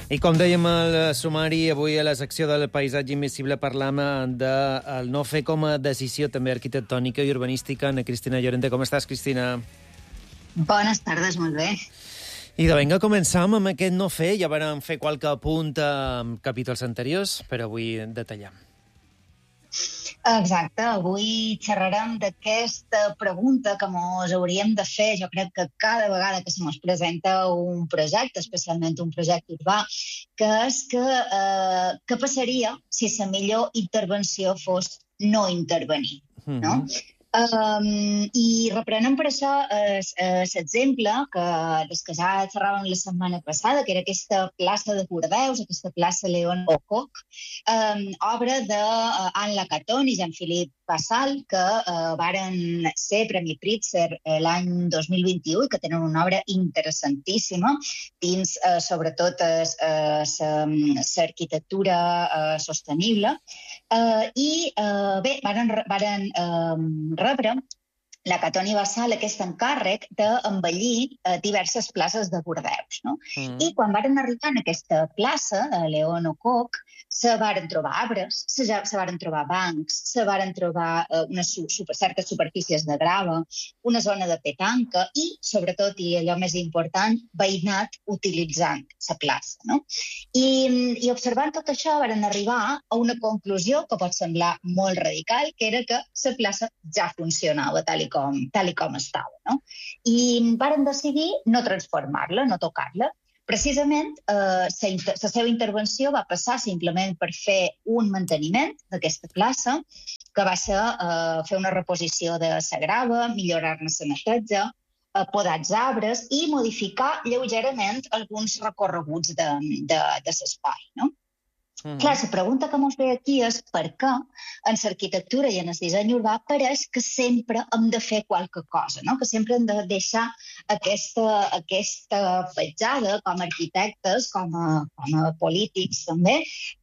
I com dèiem al sumari, avui a la secció del paisatge invisible parlam del no fer com a decisió també arquitectònica i urbanística. Ana Cristina Llorente, com estàs, Cristina? Bones tardes, molt bé. I de vinga, començam amb aquest no fer. Ja vam fer qualque apunt en capítols anteriors, però avui detallem. Exacte, avui xerrarem d'aquesta pregunta que ens hauríem de fer, jo crec que cada vegada que se ens presenta un projecte, especialment un projecte urbà, que és què passaria si la millor intervenció fos no intervenir, no? I reprenem per això l'exemple des que ja xerràvem la setmana passada, que era aquesta plaça de Bordeus, aquesta plaça Léon Aucoq, obra d'Anne Lacaton i Jean-Philippe Passal, que varen ser Premi Pritzker l'any 2021 i que tenen una obra interessantíssima dins, sobretot, l'arquitectura sostenible. I bé, varen rebre Lacaton i Passal aquest encàrrec d'embellir diverses places de Bordeus, no? I quan varen arribar en aquesta plaça, de Léon Aucoq, se varen trobar arbres, se varen trobar bancs, se varen trobar certes superfícies de grava, una zona de petanca i, sobretot, i allò més important, veïnat utilitzant la plaça, no? I observant tot això varen arribar a una conclusió que pot semblar molt radical, que era que la plaça ja funcionava tal i com estava, no? I varen decidir no transformar-la, no tocar-la. Precisament, la seva intervenció va passar simplement per fer un manteniment d'aquesta plaça, que va ser fer una reposició de la grava, millorar-ne la neteja, podar els arbres i modificar lleugerament alguns recorreguts de l'espai, no? Clar, la pregunta que ens ve aquí és per què en l'arquitectura i en el disseny urbà pareix que sempre hem de fer qualque cosa, no? Que sempre hem de deixar aquesta petjada com a arquitectes, com a polítics també,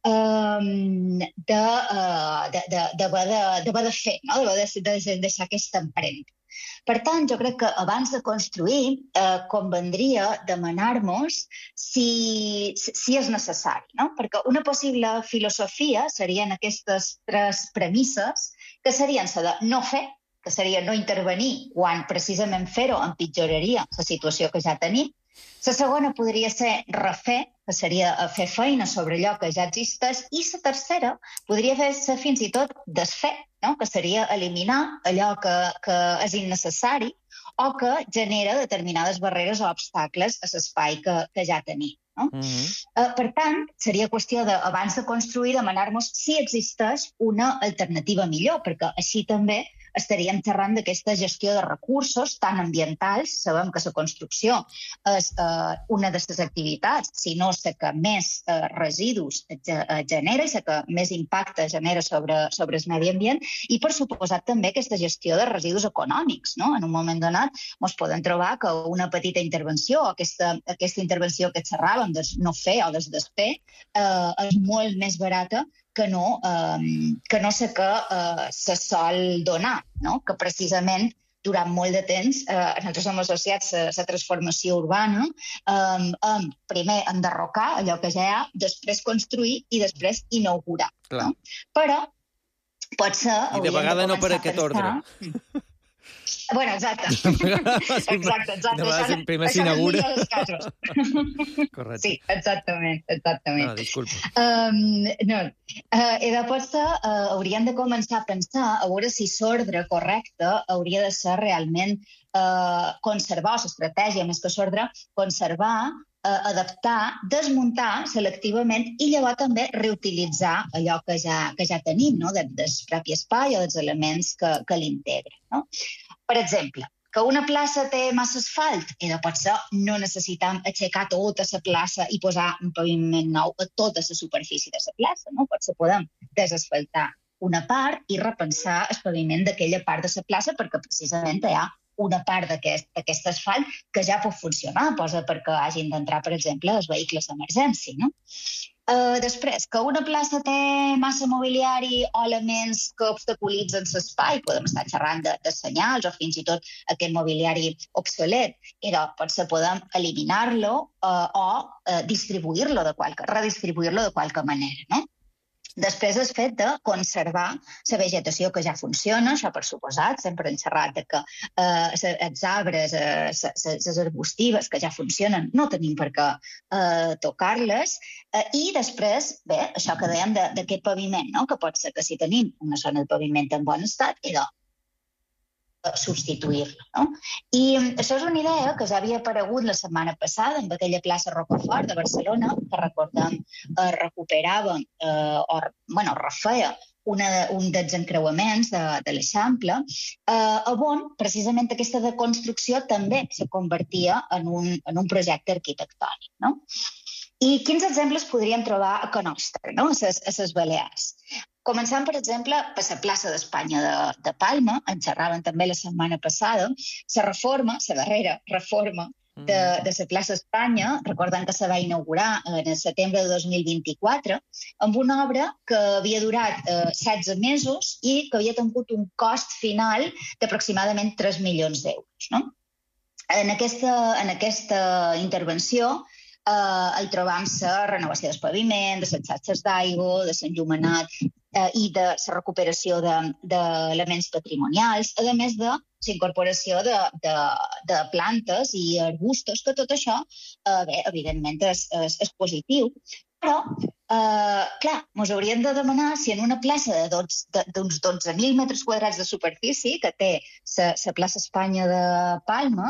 d'haver de fer, no? De deixar aquesta empremta. Per tant, jo crec que abans de construir convendria demanar-nos si és necessari, no? Perquè una possible filosofia serien aquestes tres premisses, que serien la de no fer, que seria no intervenir quan precisament fer-ho empitjoraria la situació que ja tenim. La segona podria ser refer, que seria fer feina sobre allò que ja existeix, i la tercera podria ser fins i tot desfer, no? Que seria eliminar allò que és innecessari o que genera determinades barreres o obstacles a l'espai que ja tenim, no? Per tant, seria qüestió de, abans de construir, demanar-nos si existeix una alternativa millor, perquè així també estaríem xerrant d'aquesta gestió de recursos tan ambientals. Sabem que la construcció és una de les activitats, si no la que més residus genera i la que més impacte genera sobre el medi ambient, i per suposat també aquesta gestió de residus econòmics, no? En un moment donat ens podem trobar que una petita intervenció, aquesta intervenció que xerràvem de no fer o des desfer, és molt més barata que no sé que se sol donar, no? Que precisament durant molt de temps nosaltres som associats a la transformació urbana, primer enderrocar allò que ja hi ha, després construir i després inaugurar. No? Però potser i de vegada no per aquest ordre. Bueno, exacte. Exacte. Primer s'inaugura. Correcte. Sí, exactament. No, disculpa. I després hauríem de començar a pensar a veure si l'ordre correcte hauria de ser realment conservar, o l'estratègia més que l'ordre, conservar, adaptar, desmuntar selectivament i llavors també reutilitzar allò que ja tenim, no? Del propi espai o dels elements que l'integren, no? Per exemple, que una plaça té massa asfalt, i de potser no necessitem aixecar tota la plaça i posar un paviment nou a tota la superfície de la plaça, no? Potser podem desasfaltar una part i repensar el paviment d'aquella part de la plaça perquè precisament hi ha una part d'aquest asfalt que ja pot funcionar, perquè hagin d'entrar, per exemple, els vehicles d'emergència, no? Després, que una plaça té massa mobiliari o elements que obstaculitzen l'espai, podem estar xerrant de senyals o fins i tot aquest mobiliari obsolet, potser podem eliminar-lo distribuir-lo redistribuir-lo de qualque manera, no? Després, el fet de conservar la vegetació que ja funciona, això per suposat, sempre hem xerrat de que els arbres, les arbustives que ja funcionen, no tenim per què tocar-les, i després, bé, això que dèiem d'aquest paviment, no? Que pot ser que si tenim una zona de paviment en bon estat, substituir-lo, no? I això és una idea que ja havia aparegut la setmana passada amb aquella plaça Rocafort de Barcelona, que recordem recuperava refeia un dels encreuaments de l'Eixample, on precisament aquesta deconstrucció també se convertia en un projecte arquitectònic, no? I quins exemples podríem trobar a Can Nostra, no? A les Balears. Començant, per exemple, per la plaça d'Espanya de Palma, en xerraven també la setmana passada, la darrera reforma de la plaça Espanya, recordant que se va inaugurar en el setembre de 2024, amb una obra que havia durat 16 mesos i que havia tingut un cost final d'aproximadament 3 milions d'euros, no? En aquesta intervenció hi trobam la renovació del paviment, de les xarxes d'aigua, de l'enllumenat i de la recuperació d'elements patrimonials, a més de la incorporació de plantes i arbustos, que tot això, evidentment, és positiu. Però, clar, ens hauríem de demanar si en una plaça d'uns 12.000 metres quadrats de superfície, que té la plaça Espanya de Palma,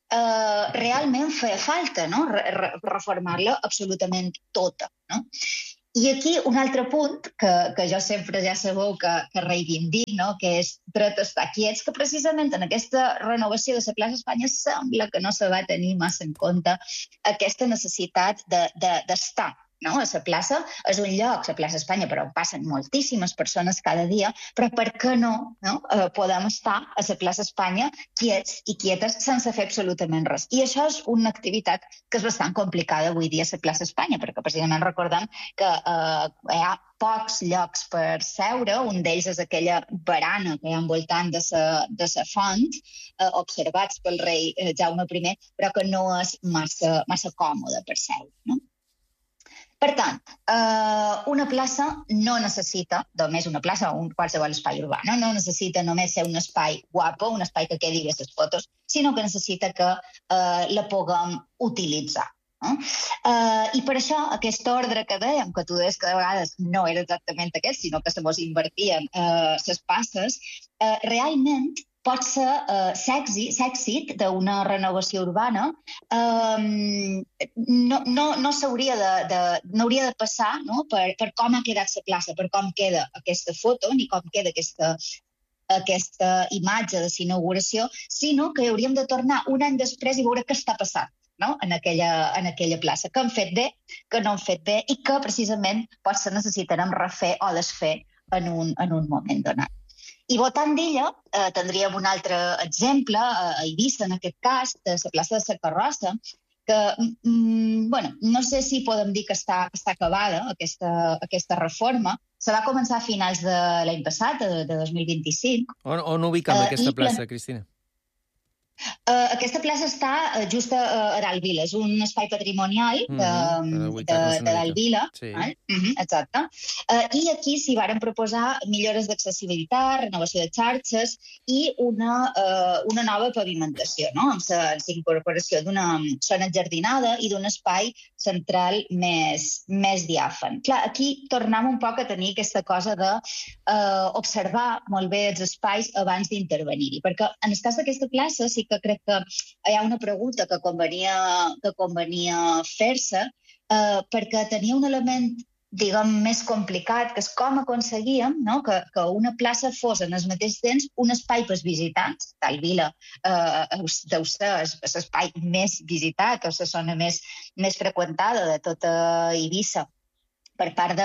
realment feia falta, no? Reformar-la absolutament tota, no? I aquí un altre punt que jo sempre ja sabeu que reivindic, no? Que és dret a estar quiets, que precisament en aquesta renovació de la plaça Espanya sembla que no se va tenir massa en compte aquesta necessitat d'estar, no? A la plaça és un lloc, la plaça Espanya, però passen moltíssimes persones cada dia, però per què no podem estar a la plaça Espanya quiets i quietes sense fer absolutament res? I això és una activitat que és bastant complicada avui dia a la plaça Espanya, perquè precisament recordem que hi ha pocs llocs per seure, un d'ells és aquella barana que hi ha envoltant de la font, observats pel rei Jaume I, però que no és massa còmode per seure, no? Per tant, una plaça no necessita, només una plaça o qualsevol espai urbà, no necessita només ser un espai guapo, un espai que quedi bé les fotos, sinó que necessita que la puguem utilitzar. I per això aquest ordre que dèiem, que tu deies que de vegades no era exactament aquest, sinó que se mos invertien les passes, realment pot ser l'èxit d'una renovació urbana no hauria de passar per com ha quedat la plaça, per com queda aquesta foto, ni com queda aquesta imatge de l'inauguració, sinó que hauríem de tornar un any després i veure què està passant, no? En aquella plaça, que han fet bé, que no han fet bé i que precisament potser necessitarem refer o desfer en un moment donat. I voltant d'ella tindríem un altre exemple, a Eivissa en aquest cas, de la plaça de la Carrossa, que no sé si podem dir que està acabada aquesta reforma. Se va començar a finals de l'any passat, de 2025. On ubicam aquesta plaça, Cristina? Aquesta plaça està just a Dalt Vila, és un espai patrimonial de Dalt Vila. Sí. Exacte. I aquí s'hi varen proposar millores d'accessibilitat, renovació de xarxes i una nova pavimentació, no? Amb la incorporació d'una zona enjardinada i d'un espai central més diàfan. Clar, aquí tornem un poc a tenir aquesta cosa d'observar molt bé els espais abans d'intervenir-hi, perquè en el cas d'aquesta plaça sí que crec que hi ha una pregunta que convenia fer-se, perquè tenia un element, diguem, més complicat, que és com aconseguíem que una plaça fos en el mateix temps un espai pels visitants. Dalt Vila deu ser l'espai més visitat, o la zona més freqüentada de tota Eivissa, per part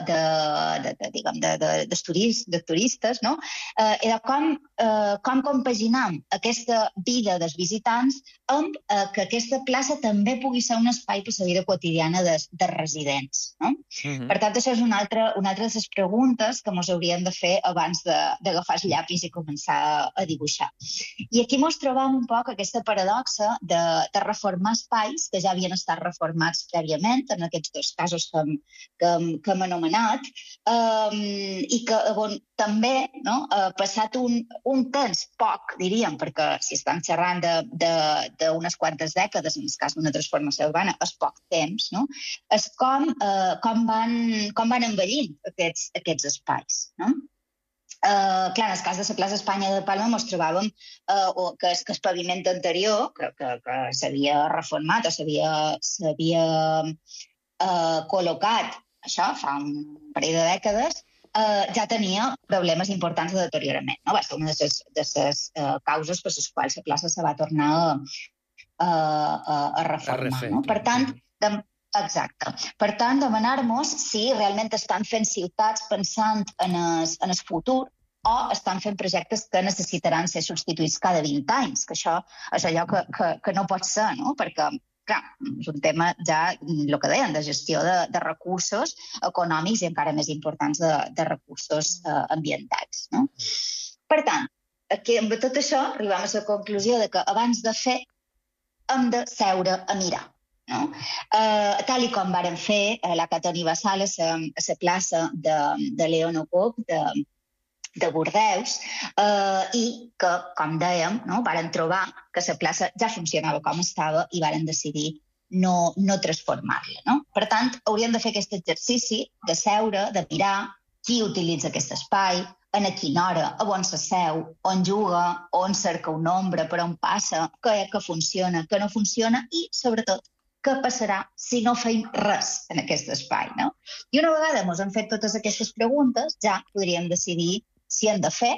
de turistes, no? Era com compaginam aquesta vida dels visitants amb que aquesta plaça també pugui ser un espai per la vida quotidiana de residents, no? Per tant, això és una altra de les preguntes que ens hauríem de fer abans d'agafar el llapis i començar a dibuixar. I aquí ens trobem un poc aquesta paradoxa de reformar espais que ja havien estat reformats prèviament, en aquests dos casos que hem anomenat, i que també, no, passat un temps poc, diríem, perquè si estan xerrant d'unes quantes dècades, en el cas d'una transformació urbana, és poc temps, no? És com van envellint aquests espais, no? Clar, en el cas de la plaça Espanya de Palma ens trobàvem que el paviment anterior, que s'havia reformat o s'havia col·locat, això fa un parell de dècades, ja tenia problemes importants de deteriorament. No? Va ser una de les causes per les quals la plaça se va tornar a reformar. No? Per tant, exacte. Per tant, demanar-nos si realment estan fent ciutats pensant en el futur o estan fent projectes que necessitaran ser substituïts cada 20 anys, que això és allò que no pot ser, no? Perquè, clar, és un tema ja, el que deien, de gestió de recursos econòmics i encara més importants de recursos ambientals, no? Per tant, aquí, amb tot això, arribem a la conclusió de que abans de fer hem de seure a mirar. No? Tal i com varen fer la Catoni Bassal a la plaça de León Ocop de Bordeus i que, com dèiem, no, varen trobar que la plaça ja funcionava com estava i varen decidir no transformar-la. No? Per tant, hauríem de fer aquest exercici de seure, de mirar qui utilitza aquest espai, a quina hora, a on s'asseu, on juga, on cerca un nombre, per on passa, què funciona, què no funciona i, sobretot, què passarà si no feim res en aquest espai, no? I una vegada ens hem fet totes aquestes preguntes, ja podríem decidir si hem de fer